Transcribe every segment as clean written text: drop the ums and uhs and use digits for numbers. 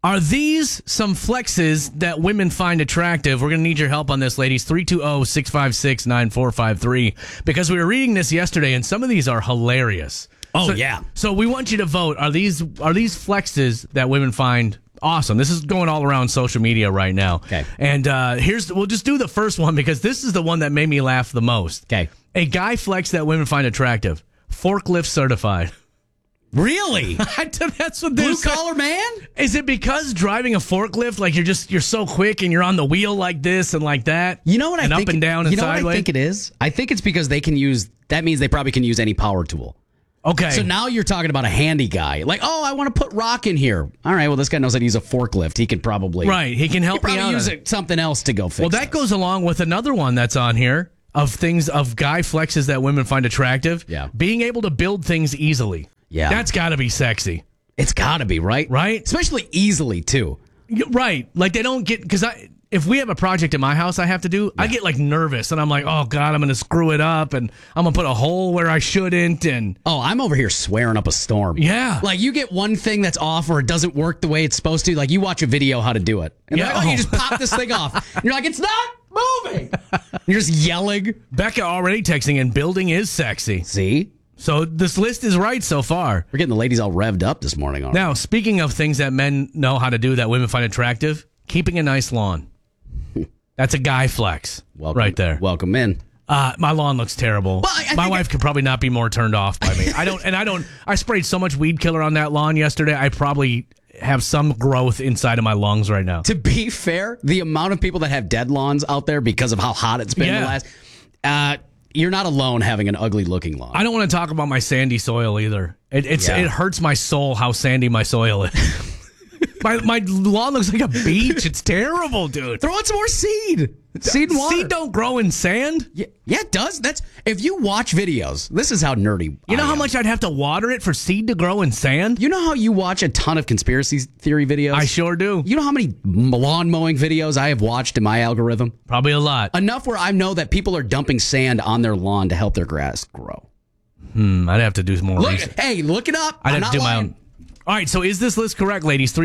Are these some flexes that women find attractive? We're going to need your help on this, ladies. 320-656-9453. Because we were reading this yesterday, and some of these are hilarious. Oh, yeah. So we want you to vote. Are these flexes that women find awesome? This is going all around social media right now. Okay. And we'll just do the first one because this is the one that made me laugh the most. Okay. A guy flex that women find attractive. Forklift certified. Really? That's what Blue collar man? Is it because driving a forklift, like you're so quick and you're on the wheel like this and like that? You know what I think? Up and down and sideways? What I think it is? I think it's because that means they probably can use any power tool. Okay. So now you're talking about a handy guy. Like, I want to put rock in here. All right, well, this guy knows how to use a forklift. He can probably... Right, he can help me out. Use something else to go fix. Well, that goes along with another one that's on here of guy flexes that women find attractive. Yeah. Being Being able to build things easily. Yeah. That's got to be sexy. It's got to be, right? Right? Especially easily, too. Right. Like they don't get... Because if we have a project in my house I have to do, I get like nervous and I'm like, oh God, I'm going to screw it up and I'm going to put a hole where I shouldn't. And I'm over here swearing up a storm. Yeah. Like you get one thing that's off or it doesn't work the way it's supposed to. Like you watch a video how to do it. And Yeah. you just pop this thing off. And you're like, it's not moving. You're just yelling. Becca already texting in, building is sexy. See? So this list is right so far. We're getting the ladies all revved up this morning. Now, speaking of things that men know how to do that women find attractive, keeping a nice lawn. That's a guy flex right there. Welcome in. My lawn looks terrible. Well, my wife could probably not be more turned off by me. I sprayed so much weed killer on that lawn yesterday. I probably have some growth inside of my lungs right now. To be fair, the amount of people that have dead lawns out there because of how hot it's been the last... you're not alone having an ugly looking lawn. I don't want to talk about my sandy soil either. It hurts my soul how sandy my soil is. My lawn looks like a beach. It's terrible, dude. Throw in some more seed. Seed and water. Seed don't grow in sand? Yeah, it does. If you watch videos, this is how nerdy You know how much I'd have to water it for seed to grow in sand? You know how you watch a ton of conspiracy theory videos? I sure do. You know how many lawn mowing videos I have watched in my algorithm? Probably a lot. Enough where I know that people are dumping sand on their lawn to help their grass grow. I'd have to do some more research. Hey, look it up. I'd have to do my own. All right, so is this list correct, ladies?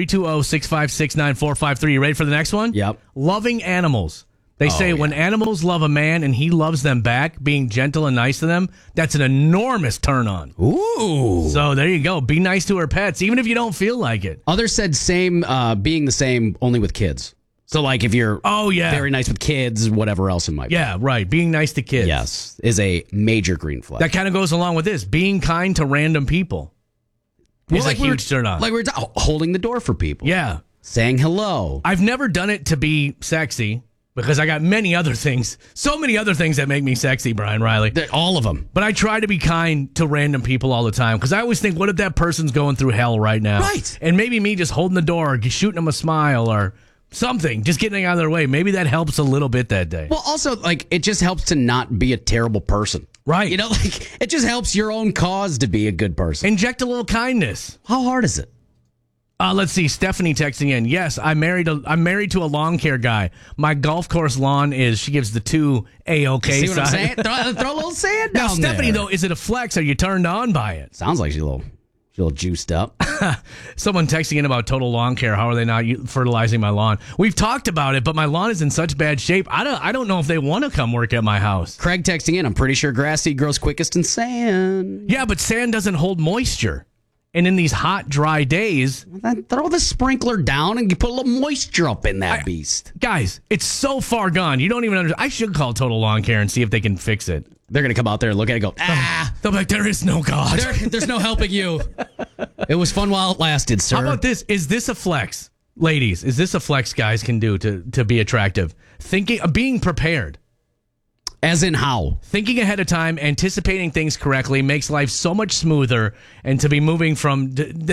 320-656-9453. You ready for the next one? Yep. Loving animals. They say when animals love a man and he loves them back, being gentle and nice to them, that's an enormous turn on. Ooh. So there you go. Be nice to her pets, even if you don't feel like it. Others said same, being the same only with kids. So like if you're very nice with kids, whatever else it might be. Yeah, right. Being nice to kids. Yes, is a major green flag. That kind of goes along with this. Being kind to random people. It's a huge turn on. Like we're holding the door for people. Yeah. Saying hello. I've never done it to be sexy because I got many other things, so many other things that make me sexy, Brian Riley. All of them. But I try to be kind to random people all the time because I always think, what if that person's going through hell right now? Right. And maybe me just holding the door or shooting them a smile or something, just getting out of their way. Maybe that helps a little bit that day. Well, also, like, it just helps to not be a terrible person. Right. You know, like, it just helps your own cause to be a good person. Inject a little kindness. How hard is it? Let's see. Stephanie texting in. Yes, I'm married to a lawn care guy. My golf course lawn she gives the two A-OK See what side. I'm saying? Throw a little sand Now, down Stephanie, there. though, is it a flex? Are you turned on by it? Sounds like she's a little juiced up. Someone texting in about Total Lawn Care. How are they not fertilizing my lawn? We've talked about it, but my lawn is in such bad shape. I don't know if they want to come work at my house. Craig texting in. I'm pretty sure grass seed grows quickest in sand. Yeah, but sand doesn't hold moisture. And in these hot, dry days... Then throw the sprinkler down and you put a little moisture up in that beast. Guys, it's so far gone. You don't even understand. I should call Total Lawn Care and see if they can fix it. They're going to come out there and look at it and go, They'll be like, there is no God. There's no helping you. It was fun while it lasted, sir. How about this? Is this a flex? Ladies, is this a flex guys can do to be attractive? Being prepared. As in how? Thinking ahead of time, anticipating things correctly makes life so much smoother, and to be moving from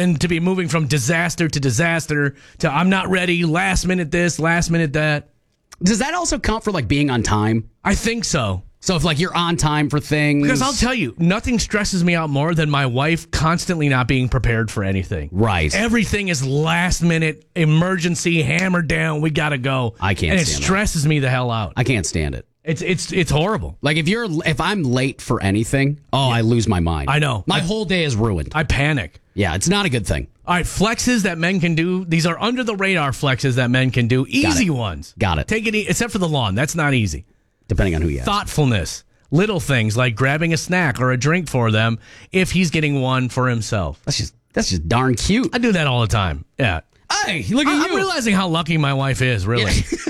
disaster to disaster to I'm not ready, last minute this, last minute that. Does that also count for like being on time? I think so. So if like you're on time for things. Because I'll tell you, nothing stresses me out more than my wife constantly not being prepared for anything. Right. Everything is last minute, emergency, hammered down, we gotta go. I can't and it stand stresses me the hell out. I can't stand it. It's horrible. Like if I'm late for anything, I lose my mind. I know. My whole day is ruined. I panic. Yeah, it's not a good thing. All right, flexes that men can do. These are under the radar flexes that men can do. Easy ones. Got it. Take it, except for the lawn. That's not easy. Depending on who you ask. Thoughtfulness. Little things like grabbing a snack or a drink for them if he's getting one for himself. That's just darn cute. I do that all the time. Yeah. Hey, look at you. I'm realizing how lucky my wife is, really.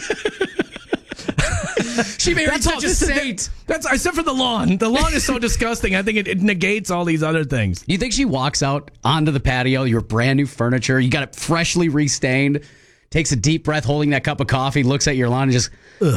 She married such a saint. That's except for the lawn. The lawn is so disgusting. I think it negates all these other things. Do you think she walks out onto the patio, your brand new furniture, you got it freshly restained, takes a deep breath holding that cup of coffee, looks at your lawn and just,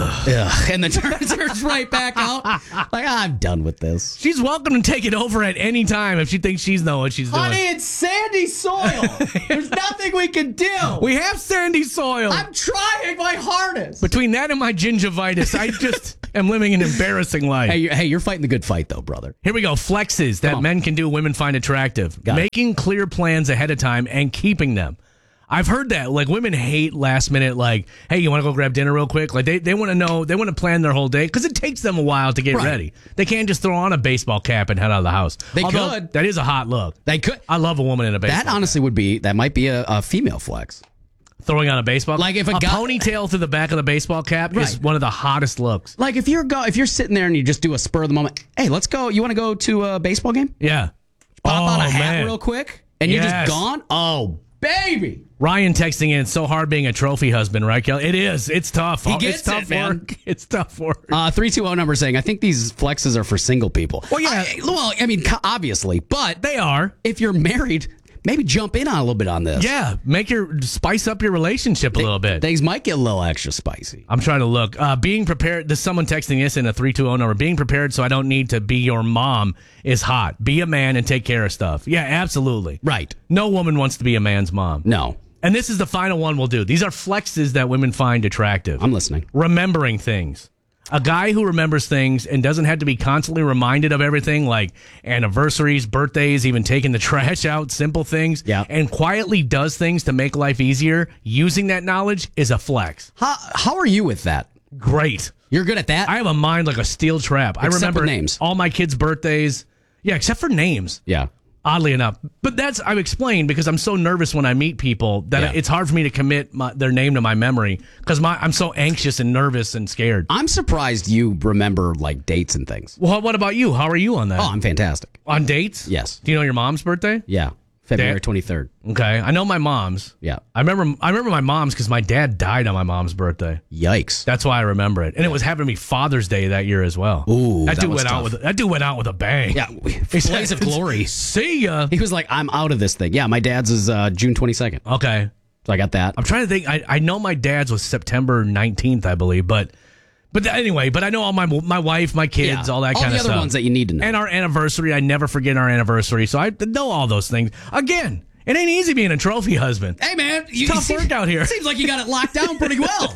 ugh, and then turns right back out? Like, I'm done with this. She's welcome to take it over at any time if she thinks she's know what she's doing. Honey, it's sandy soil. There's nothing we can do. We have sandy soil. I'm trying my hardest. Between that and my gingivitis, I just am living an embarrassing life. Hey, you're fighting the good fight, though, brother. Here we go. Flexes that men can do, women find attractive. Making clear plans ahead of time and keeping them. I've heard that. Like, women hate last minute, like, hey, you want to go grab dinner real quick? Like, they want to know, they want to plan their whole day because it takes them a while to get ready. They can't just throw on a baseball cap and head out of the house. They could. That is a hot look. They could. I love a woman in a baseball That honestly cap. might be a female flex. Throwing on a baseball cap? Like if a ponytail through the back of the baseball cap is one of the hottest looks. Like if you're sitting there and you just do a spur of the moment, hey, let's go. You want to go to a baseball game? Yeah. Pop on a hat real quick and you're just gone? Oh, baby. Ryan texting in, it's so hard being a trophy husband, right, Kelly? It is. It's tough. It's tough man. It's tough work. 320 number saying, I think these flexes are for single people. Well, yeah. I mean, obviously, but they are. If you're married, maybe jump in on a little bit on this. Yeah, spice up your relationship a little bit. Things might get a little extra spicy. I'm trying to look. Being prepared. There's someone texting this in a 320 number. Being prepared so I don't need to be your mom is hot. Be a man and take care of stuff. Yeah, absolutely. Right. No woman wants to be a man's mom. No. And this is the final one we'll do. These are flexes that women find attractive. I'm listening. Remembering things. A guy who remembers things and doesn't have to be constantly reminded of everything, like anniversaries, birthdays, even taking the trash out, simple things, and quietly does things to make life easier, using that knowledge is a flex. How are you with that? Great. You're good at that? I have a mind like a steel trap. I remember names. All my kids' birthdays. Yeah, except for names. Yeah. Oddly enough. But I've explained because I'm so nervous when I meet people that it's hard for me to commit their name to my memory because I'm so anxious and nervous and scared. I'm surprised you remember like dates and things. Well, what about you? How are you on that? Oh, I'm fantastic. On dates? Yes. Do you know your mom's birthday? Yeah. February 23rd. Okay. I know my mom's. Yeah. I remember my mom's because my dad died on my mom's birthday. Yikes. That's why I remember it. And it was happening to be Father's Day that year as well. Ooh, that dude went out with a bang. Yeah. Blaze of glory. See ya. He was like, I'm out of this thing. Yeah, my dad's is June 22nd. Okay. So I got that. I'm trying to think. I know my dad's was September 19th, I believe, but anyway, I know all my wife, my kids, all that kind of stuff. All the other ones that you need to know. And our anniversary, I never forget our anniversary, so I know all those things. Again, it ain't easy being a trophy husband. Hey, man. Tough work out here. Seems like you got it locked down pretty well.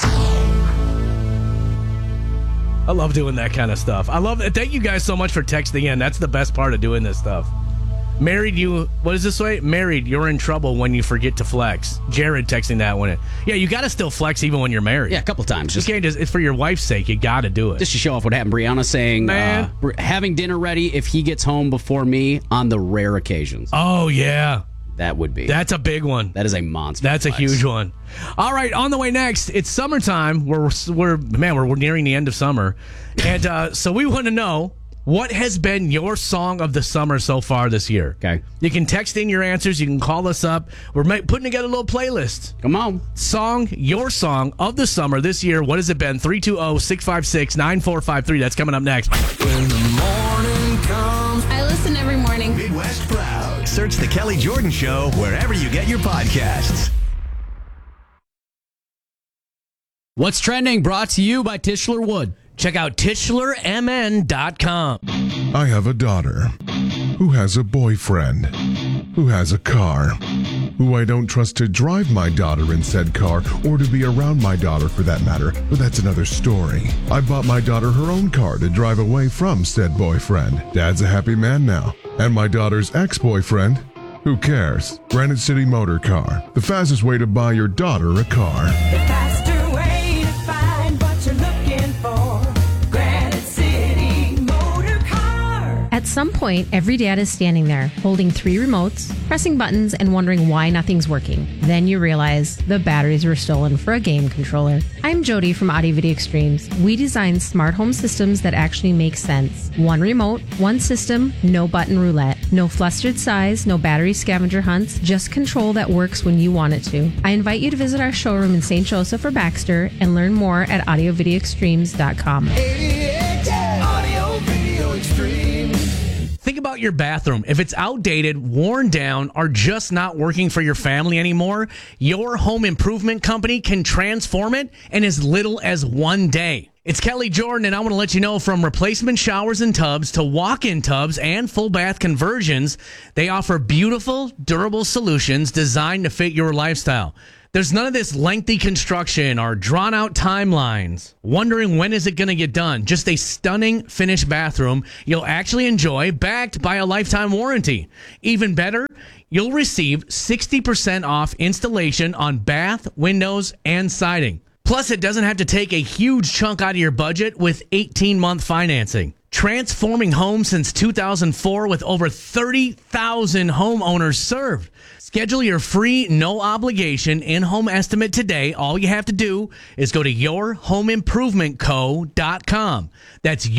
I love doing that kind of stuff. I love it. Thank you guys so much for texting in. That's the best part of doing this stuff. What is this way? Married, you're in trouble when you forget to flex. Jared texting that one. Yeah, you got to still flex even when you're married. Yeah, a couple times. You can't it's for your wife's sake. You got to do it. Just to show off what happened. Brianna saying, having dinner ready if he gets home before me on the rare occasions. Oh, yeah. That would be. That's a big one. That is a monster. That's flex. A huge one. All right, on the way next, it's summertime. We're nearing the end of summer. And so we want to know, what has been your song of the summer so far this year? Okay. You can text in your answers. You can call us up. We're putting together a little playlist. Come on. Your song of the summer this year. What has it been? 320-656-9453. That's coming up next. When the morning comes, I listen every morning. Midwest Proud. Search The Kelly Jordan Show wherever you get your podcasts. What's trending? Brought to you by Tischler Wood. Check out TischlerMN.com. I have a daughter who has a boyfriend who has a car who I don't trust to drive my daughter in said car or to be around my daughter for that matter, but that's another story. I bought my daughter her own car to drive away from said boyfriend. Dad's a happy man now. And my daughter's ex-boyfriend, who cares? Granite City Motor Car, the fastest way to buy your daughter a car. The faster way to find what you're looking for. Granite City Motor Car. At some point, every dad is standing there, holding 3 remotes, pressing buttons, and wondering why nothing's working. Then you realize the batteries were stolen for a game controller. I'm Jody from Audio Video Extremes. We design smart home systems that actually make sense. 1 remote, 1 system, no button roulette. No flustered size, no battery scavenger hunts, just control that works when you want it to. I invite you to visit our showroom in St. Joseph or Baxter and learn more at audiovideoextremes.com. Audio Video Extreme. Think about your bathroom. If it's outdated, worn down, or just not working for your family anymore, your home improvement company can transform it in as little as 1 day. It's Kelly Jordan, and I want to let you know, from replacement showers and tubs to walk-in tubs and full bath conversions, they offer beautiful, durable solutions designed to fit your lifestyle. There's none of this lengthy construction or drawn-out timelines. Wondering when is it going to get done? Just a stunning finished bathroom you'll actually enjoy, backed by a lifetime warranty. Even better, you'll receive 60% off installation on bath, windows, and siding. Plus, it doesn't have to take a huge chunk out of your budget with 18-month financing. Transforming homes since 2004 with over 30,000 homeowners served. Schedule your free, no-obligation in-home estimate today. All you have to do is go to yourhomeimprovementco.com. That's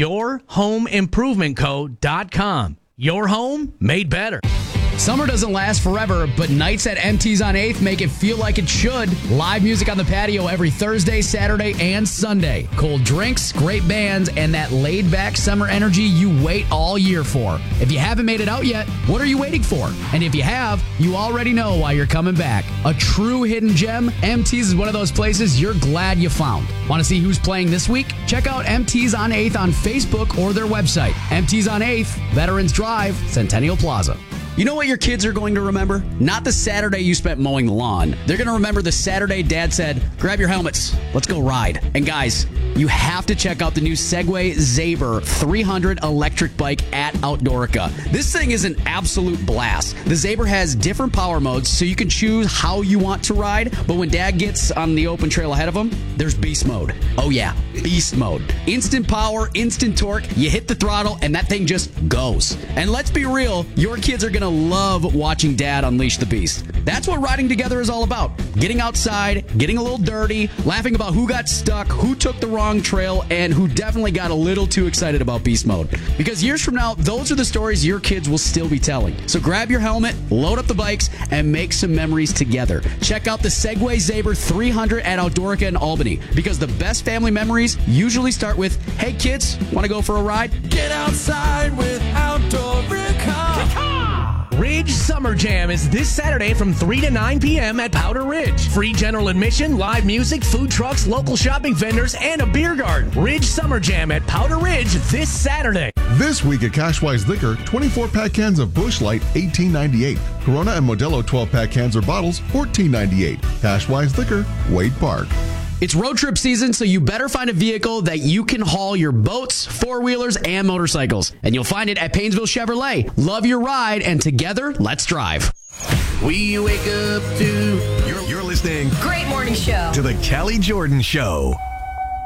yourhomeimprovementco.com. Your home made better. Summer doesn't last forever, but nights at MT's on 8th make it feel like it should. Live music on the patio every Thursday, Saturday, and Sunday. Cold drinks, great bands, and that laid-back summer energy you wait all year for. If you haven't made it out yet, what are you waiting for? And if you have, you already know why you're coming back. A true hidden gem, MT's is one of those places you're glad you found. Want to see who's playing this week? Check out MT's on 8th on Facebook or their website. MT's on 8th, Veterans Drive, Centennial Plaza. You know what your kids are going to remember? Not the Saturday you spent mowing the lawn. They're going to remember the Saturday Dad said, grab your helmets, let's go ride. And guys, you have to check out the new Segway Zaber 300 electric bike at Outdoorica. This thing is an absolute blast. The Zaber has different power modes, so you can choose how you want to ride. But when Dad gets on the open trail ahead of him, there's beast mode. Oh yeah, beast mode. Instant power, instant torque. You hit the throttle, and that thing just goes. And let's be real, your kids are going to love watching Dad unleash the beast. That's what riding together is all about. Getting outside, getting a little dirty, laughing about who got stuck, who took the wrong trail, and who definitely got a little too excited about beast mode. Because years from now, those are the stories your kids will still be telling. So grab your helmet, load up the bikes, and make some memories together. Check out the Segway Zaber 300 at Outdoorica in Albany. Because the best family memories usually start with, hey kids, want to go for a ride? Get outside with Outdoorica. Ridge Summer Jam is this Saturday from 3 to 9 p.m. at Powder Ridge. Free general admission, live music, food trucks, local shopping vendors, and a beer garden. Ridge Summer Jam at Powder Ridge this Saturday. This week at Cashwise Liquor, 24-pack cans of Busch Light, $18.98. Corona and Modelo 12-pack cans or bottles, $14.98. Cashwise Liquor, Wade Park. It's road trip season, so you better find a vehicle that you can haul your boats, four-wheelers, and motorcycles. And you'll find it at Painesville Chevrolet. Love your ride, and together, let's drive. We wake up to... You're listening Great morning show. to the Kelly Jordan Show.